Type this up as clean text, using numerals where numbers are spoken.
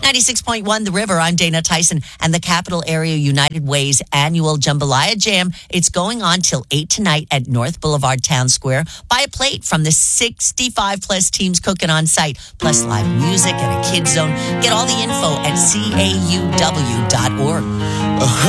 96.1 The River. I'm Dana Tyson, and the Capital Area United Way's annual Jambalaya Jam. It's going on till 8 tonight at North Boulevard Town Square. Buy a plate from the 65 plus teams cooking on site, plus live music and a kids zone. Get all the info at cauw.org.